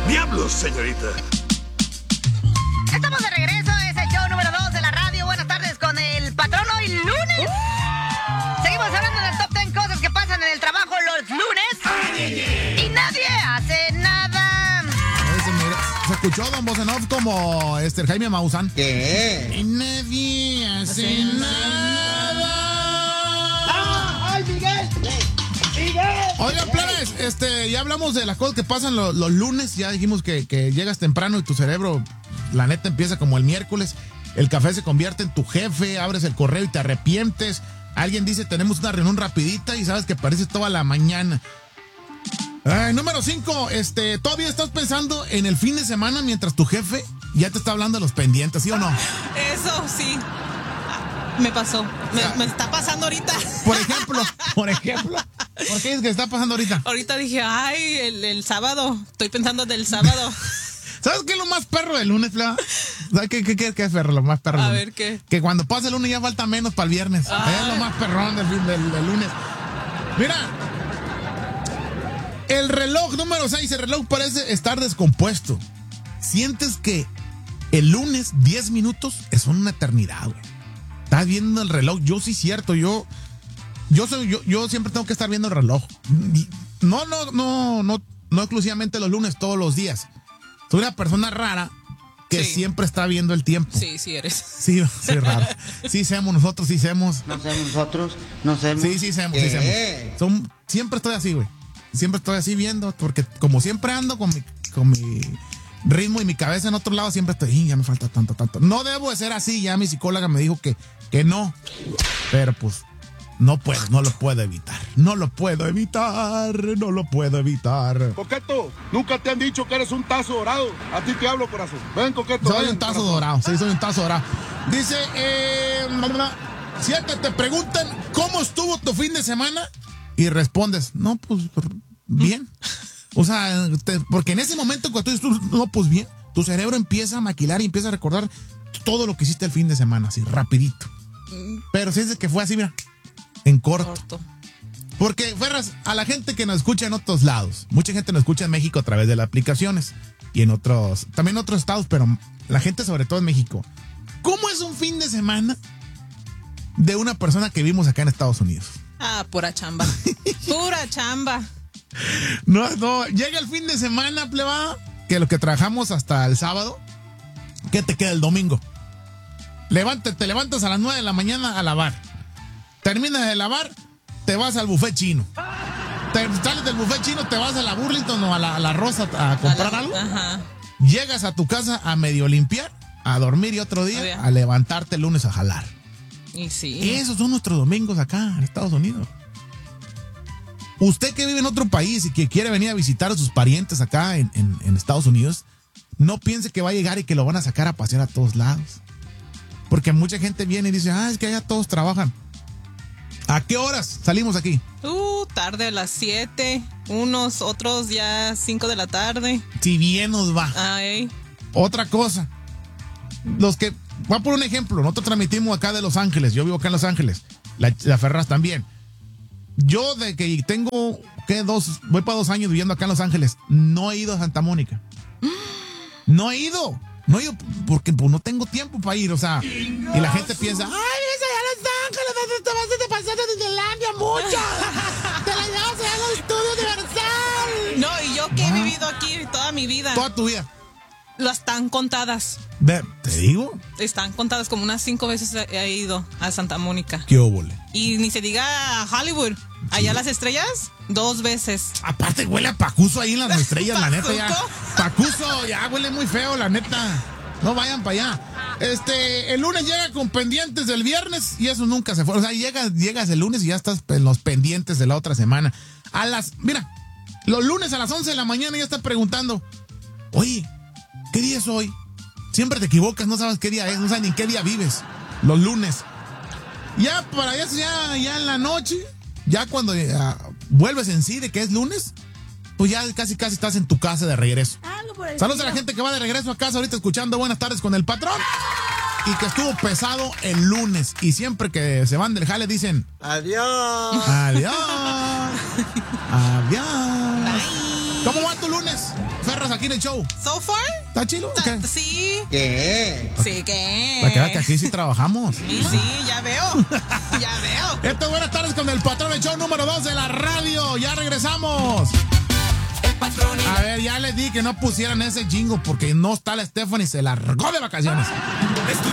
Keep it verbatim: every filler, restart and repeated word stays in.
¡Diablos, señorita! Estamos de regreso, es el show número dos de la radio. Buenas tardes con el patrón hoy lunes. Seguimos hablando del top ten cosas que pasan en el trabajo los lunes. Y nadie hace nada. Ese, mira, se escuchó Don Bosenov como este Jaime Maussan. ¿Qué? Y nadie hace, hace nada. ¡Ah! ¡Ay, Miguel! ¡Miguel! Oiga, plebes, este, ya hablamos de las cosas que pasan los, los lunes. Ya dijimos que, que llegas temprano y tu cerebro, la neta, empieza como el miércoles. El café se convierte en tu jefe, abres el correo y te arrepientes. Alguien dice, tenemos una reunión rapidita y sabes que parece toda la mañana. Ay, número cinco, este, todavía estás pensando en el fin de semana mientras tu jefe ya te está hablando de los pendientes, ¿sí o no? Eso sí. Me pasó. Me, o sea, me está pasando ahorita. Por ejemplo, por ejemplo. ¿Por qué es que está pasando ahorita? Ahorita dije, ay, el, el sábado. Estoy pensando del sábado. ¿Sabes qué es lo más perro del lunes, Flava? ¿Sabes qué, qué, qué, qué es perro? Lo más perro. A ver, ¿qué? Que cuando pasa el lunes ya falta menos para el viernes. Ay. Es lo más perrón del, del, del lunes. Mira. El reloj número seis, el reloj parece estar descompuesto. Sientes que el lunes diez minutos es una eternidad, güey. Estás viendo el reloj. Yo sí, cierto. Yo, yo, soy, yo, yo siempre tengo que estar viendo el reloj. No, no, no, no, no exclusivamente los lunes, todos los días. Soy una persona rara que sí. siempre está viendo el tiempo. Sí, sí eres. Sí, sí, raro. Sí, somos nosotros, sí somos. No somos nosotros, no somos. Sí, sí, somos, sí, somos. Son, siempre estoy así, güey. Siempre estoy así viendo, porque como siempre ando con mi, con mi ritmo y mi cabeza en otro lado, siempre estoy, ya me falta tanto, tanto. No debo de ser así, ya mi psicóloga me dijo que, que no, pero pues no puedo, no lo puedo evitar. No lo puedo evitar, no lo puedo evitar. Coqueto, nunca te han dicho que eres un tazo dorado. A ti te hablo, corazón. Ven, Coqueto. Soy ven, un tazo corazón. dorado, sí, soy un tazo dorado. Dice, eh, si te, te preguntan cómo estuvo tu fin de semana y respondes, no, pues bien. O sea, te, porque en ese momento cuando tú dices, no, pues bien, tu cerebro empieza a maquilar y empieza a recordar todo lo que hiciste el fin de semana, así, rapidito. Pero si es de que fue así, mira, en corto. corto. Porque, Ferras, a la gente que nos escucha en otros lados, mucha gente nos escucha en México a través de las aplicaciones y en otros, también en otros estados, pero la gente sobre todo en México. ¿Cómo es un fin de semana de una persona que vimos acá en Estados Unidos? Ah, pura chamba. Pura chamba. No, no, llega el fin de semana, plebada, que lo que trabajamos hasta el sábado, ¿qué te queda el domingo? Levante, te levantas a las nueve de la mañana a lavar. Terminas de lavar, te vas al buffet chino. Te sales del buffet chino, te vas a la Burlington o a la, a la Rosa a comprar a la, algo. Ajá. Llegas a tu casa a medio limpiar, a dormir y otro día Obvio. a levantarte el lunes a jalar. Y sí. Esos son nuestros domingos acá en Estados Unidos. Usted que vive en otro país y que quiere venir a visitar a sus parientes acá en, en, en Estados Unidos, no piense que va a llegar y que lo van a sacar a pasear a todos lados. Porque mucha gente viene y dice, ah, es que allá todos trabajan. ¿A qué horas salimos aquí? Uh, tarde a las siete, unos otros ya cinco de la tarde. Si bien nos va. Ay. Otra cosa, los que, voy a poner un ejemplo, nosotros transmitimos acá de Los Ángeles, yo vivo acá en Los Ángeles, la, la Ferraz también. Yo de que tengo, ¿qué? Dos, voy para dos años viviendo acá en Los Ángeles, no he ido a Santa Mónica. No he ido. No he ido porque pues, no tengo tiempo para ir, o sea, y la gente piensa, ay, esa ya Los Ángeles, te vas a te pasar de Disneylandia mucho. Te la llevas allá al estudio Universal. No, y yo que he vivido aquí toda mi vida. Toda tu vida. Las están contadas. Ve, ¿te digo? Están contadas, como unas cinco veces he ido a Santa Mónica. ¿Qué óvole? Y ni se diga a Hollywood. Allá sí. Las estrellas, dos veces. Aparte huele a pacuso ahí en las estrellas, la neta ya. Pacuso, ya huele muy feo, la neta. No vayan para allá. Este, el lunes llega con pendientes del viernes y eso nunca se fue. O sea, llegas, llegas el lunes y ya estás en los pendientes de la otra semana. A las, mira, los lunes a las once de la mañana ya estás preguntando, oye, ¿qué día es hoy? Siempre te equivocas, no sabes qué día es, no sabes ni en qué día vives. Los lunes. Ya para eso, ya, ya en la noche, ya cuando ya vuelves en sí de que es lunes, pues ya casi casi estás en tu casa de regreso. Saludos a la gente que va de regreso a casa ahorita escuchando Buenas Tardes con el Patrón. Y que estuvo pesado el lunes. Y siempre que se van del jale dicen adiós. Adiós. Adiós. ¿Cómo va tu tu lunes, Ferras, aquí en el show? So far, ¿Está chido? ta- ¿Qué? sí. ¿Qué? Sí, ¿qué? Para que veas que aquí sí trabajamos. Sí, sí, ya veo. Ya veo. Esto es Buenas Tardes con el patrón, el show número dos de la radio. Ya regresamos. A ver, ya les di que no pusieran ese jingo porque no está la Stephanie, se largó de vacaciones.